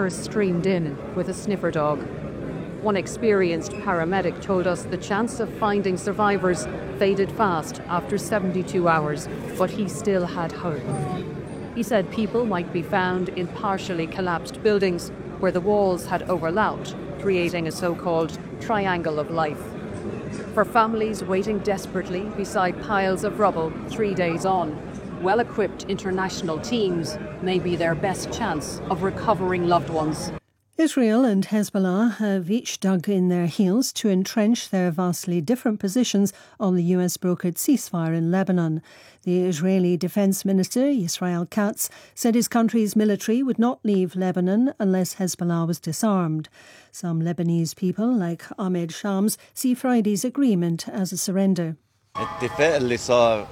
workers streamed in with a sniffer dog. One experienced paramedic told us the chance of finding survivors faded fast after 72 hours, but he still had hope. He said people might be found in partially collapsed buildings where the walls had overlapped, creating a so-called triangle of life. For families waiting desperately beside piles of rubble 3 days on, well-equipped international teams may be their best chance of recovering loved ones. Israel and Hezbollah have each dug in their heels to entrench their vastly different positions on the US-brokered ceasefire in Lebanon. The Israeli Defense Minister, Israel Katz, said his country's military would not leave Lebanon unless Hezbollah was disarmed. Some Lebanese people, like Ahmed Shams, see Friday's agreement as a surrender. The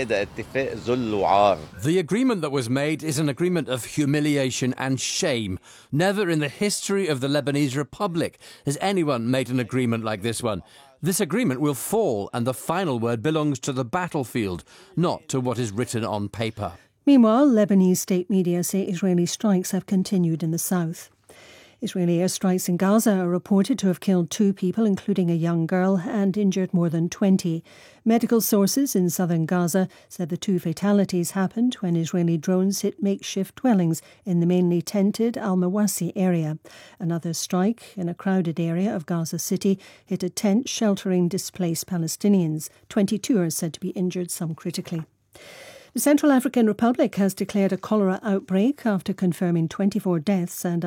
agreement that was made is an agreement of humiliation and shame. Never in the history of the Lebanese Republic has anyone made an agreement like this one. This agreement will fall, and the final word belongs to the battlefield, not to what is written on paper. Meanwhile, Lebanese state media say Israeli strikes have continued in the south. Israeli airstrikes in Gaza are reported to have killed 2 people, including a young girl, and injured more than 20. Medical sources in southern Gaza said the 2 fatalities happened when Israeli drones hit makeshift dwellings in the mainly tented Al-Mawasi area. Another strike in a crowded area of Gaza City hit a tent sheltering displaced Palestinians. 22 are said to be injured, some critically. The Central African Republic has declared a cholera outbreak after confirming 24 deaths and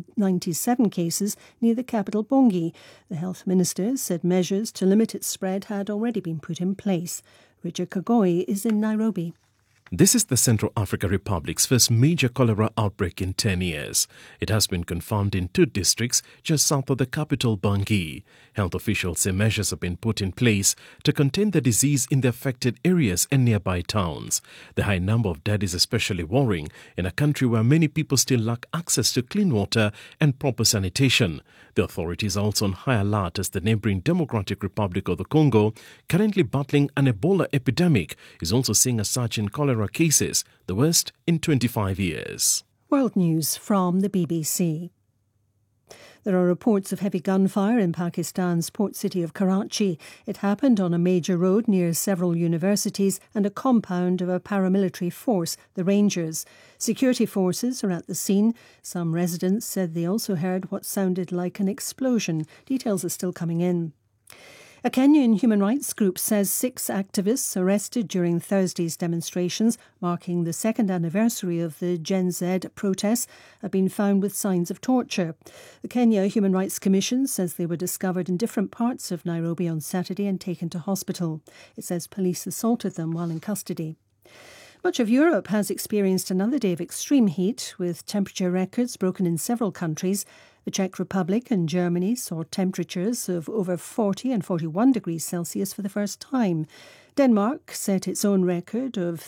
197 cases near the capital Bangui. The health minister said measures to limit its spread had already been put in place. Richard Kagoi is in Nairobi. This is the Central African Republic's first major cholera outbreak in 10 years. It has been confirmed in 2 districts just south of the capital, Bangui. Health officials say measures have been put in place to contain the disease in the affected areas and nearby towns. The high number of dead is especially worrying in a country where many people still lack access to clean water and proper sanitation. The authorities are also on high alert as the neighbouring Democratic Republic of the Congo, currently battling an Ebola epidemic, is also seeing a surge in cholera cases, the worst in 25 years. World News from the BBC. There are reports of heavy gunfire in Pakistan's port city of Karachi. It happened on a major road near several universities and a compound of a paramilitary force, the Rangers. Security forces are at the scene. Some residents said they also heard what sounded like an explosion. Details are still coming in. A Kenyan human rights group says 6 activists arrested during Thursday's demonstrations, marking the 2nd anniversary of the Gen Z protests, have been found with signs of torture. The Kenya Human Rights Commission says they were discovered in different parts of Nairobi on Saturday and taken to hospital. It says police assaulted them while in custody. Much of Europe has experienced another day of extreme heat, with temperature records broken in several countries. The Czech Republic and Germany saw temperatures of over 40 and 41 degrees Celsius for the first time. Denmark set its own record of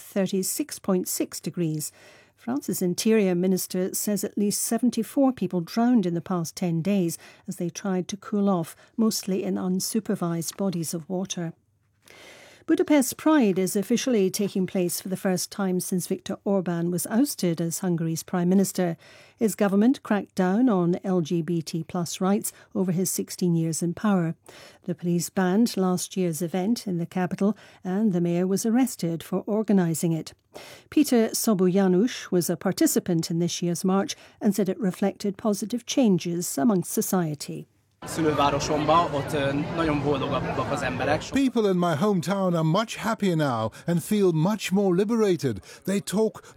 36.6 degrees. France's Interior Minister says at least 74 people drowned in the past 10 days as they tried to cool off, mostly in unsupervised bodies of water. Budapest Pride is officially taking place for the first time since Viktor Orban was ousted as Hungary's Prime Minister. His government cracked down on LGBT plus rights over his 16 years in power. The police banned last year's event in the capital and the mayor was arrested for organising it. Peter Soboyanusz was a participant in this year's march and said it reflected positive changes amongst society. People in my hometown are much happier now and feel much more liberated. They talk